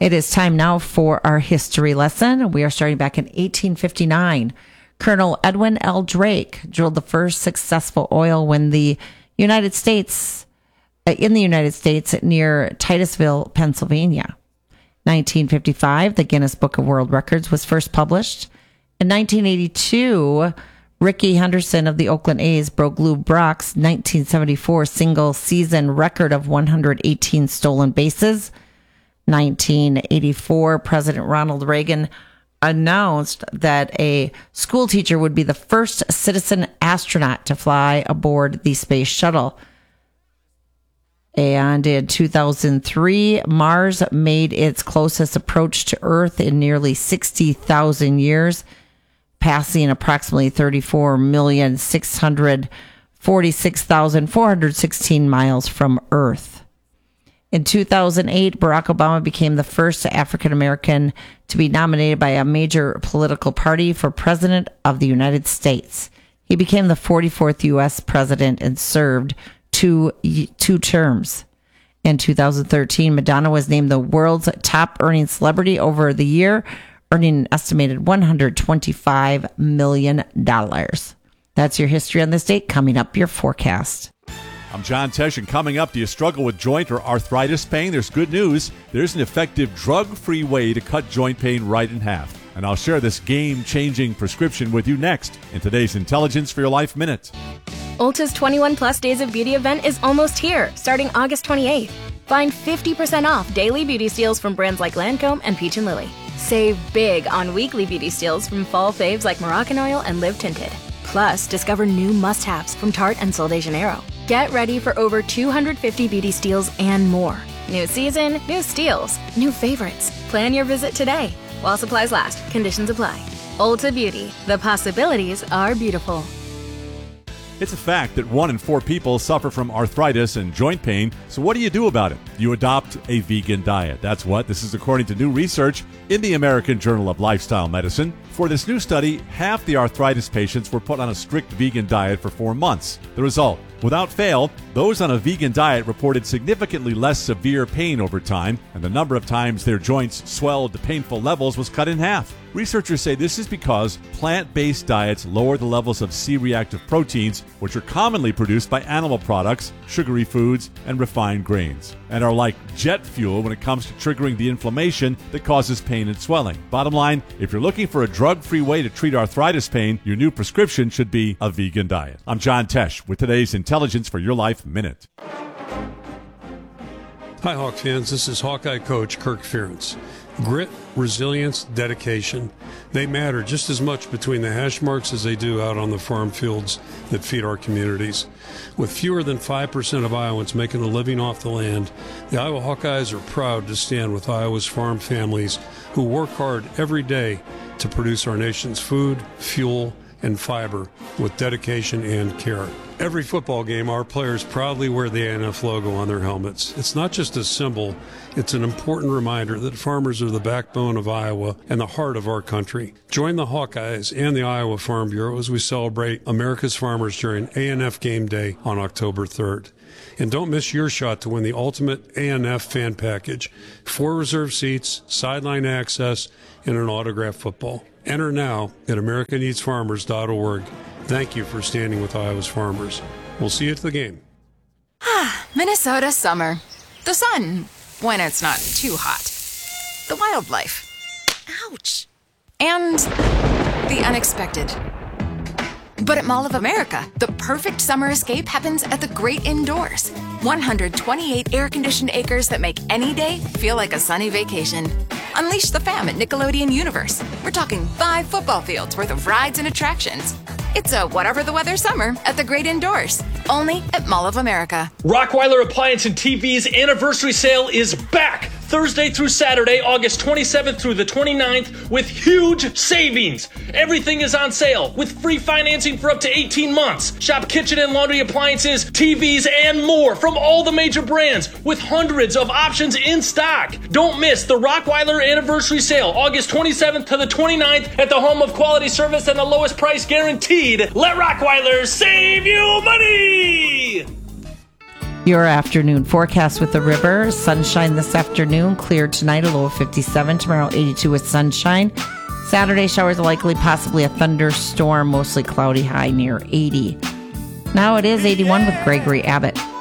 It is time now for our history lesson. We are starting back in 1859. Colonel Edwin L. Drake drilled the first successful oil in the United States near Titusville, Pennsylvania. 1955, the Guinness Book of World Records was first published. In 1982, Rickey Henderson of the Oakland A's broke Lou Brock's 1974 single-season record of 118 stolen bases. 1984, President Ronald Reagan announced that a school teacher would be the first citizen astronaut to fly aboard the space shuttle. And in 2003, Mars made its closest approach to Earth in nearly 60,000 years, passing approximately 34,646,416 miles from Earth. In 2008, Barack Obama became the first African American to be nominated by a major political party for President of the United States. He became the 44th U.S. president and served two terms. In 2013, Madonna was named the world's top earning celebrity over the year, earning an estimated $125 million. That's your history on this date. Coming up, your forecast. I'm John Tesh, and coming up, do you struggle with joint or arthritis pain? There's good news. There's an effective drug-free way to cut joint pain right in half. And I'll share this game-changing prescription with you next in today's Intelligence for Your Life Minute. Ulta's 21 Plus Days of Beauty event is almost here, starting August 28th. Find 50% off daily beauty steals from brands like Lancome and Peach & Lily. Save big on weekly beauty steals from fall faves like Moroccan Oil and Live Tinted. Plus, discover new must-haves from Tarte and Sol de Janeiro. Get ready for over 250 beauty steals and more. New season, new steals, new favorites. Plan your visit today. While supplies last, conditions apply. Ulta Beauty. The possibilities are beautiful. It's a fact that 1 in 4 people suffer from arthritis and joint pain, so what do you do about it? You adopt a vegan diet. That's what. This is according to new research in the American Journal of Lifestyle Medicine. For this new study, half the arthritis patients were put on a strict vegan diet for 4 months. The result, without fail, those on a vegan diet reported significantly less severe pain over time, and the number of times their joints swelled to painful levels was cut in half. Researchers say this is because plant-based diets lower the levels of C-reactive proteins, which are commonly produced by animal products, sugary foods, and refined grains, and are like jet fuel when it comes to triggering the inflammation that causes pain and swelling. Bottom line, if you're looking for a drug-free way to treat arthritis pain, your new prescription should be a vegan diet. I'm John Tesh with today's Intelligence for Your Life Minute. Hi, Hawk fans. This is Hawkeye coach Kirk Ferentz. Grit, resilience, dedication, they matter just as much between the hash marks as they do out on the farm fields that feed our communities. With fewer than 5% of Iowans making a living off the land, the Iowa Hawkeyes are proud to stand with Iowa's farm families who work hard every day to produce our nation's food, fuel, and fiber with dedication and care. Every football game, our players proudly wear the ANF logo on their helmets. It's not just a symbol, it's an important reminder that farmers are the backbone of Iowa and the heart of our country. Join the Hawkeyes and the Iowa Farm Bureau as we celebrate America's farmers during ANF Game Day on October 3rd. And don't miss your shot to win the ultimate ANF fan package, 4 reserved seats, sideline access, and an autographed football. Enter now at americaneedsfarmers.org. Thank you for standing with Iowa's farmers. We'll see you at the game. Minnesota summer. The sun, when it's not too hot. The wildlife. Ouch. And the unexpected. But at Mall of America, the perfect summer escape happens at the great indoors. 128 air-conditioned acres that make any day feel like a sunny vacation. Unleash the fam at Nickelodeon Universe. We're talking 5 football fields worth of rides and attractions. It's a whatever the weather summer at the great indoors. Only at Mall of America. Rockweiler Appliance and TV's anniversary sale is back. Thursday through Saturday, August 27th through the 29th, with huge savings. Everything is on sale with free financing for up to 18 months. Shop kitchen and laundry appliances, TVs, and more from all the major brands with hundreds of options in stock. Don't miss the Rockweiler anniversary sale, August 27th to the 29th at the home of quality service and the lowest price guaranteed. Let Rockweiler save you money! Your afternoon forecast with the river. Sunshine this afternoon. Clear tonight, a low of 57. Tomorrow, 82 with sunshine. Saturday, showers are likely, possibly a thunderstorm. Mostly cloudy, high near 80. Now it is 81 with Gregory Abbott.